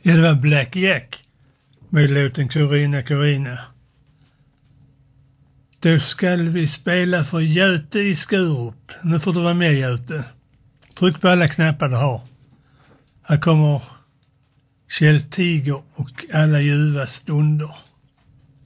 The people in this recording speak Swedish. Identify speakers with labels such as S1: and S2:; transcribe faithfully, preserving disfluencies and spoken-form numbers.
S1: Ja, det var Black Jack med låten Corina Corina. Då ska vi spela för Göte i Skurup. Nu får du vara med, Göte. Tryck på alla knappar du har. Här kommer Kjell Tiger och alla ljuva stunder.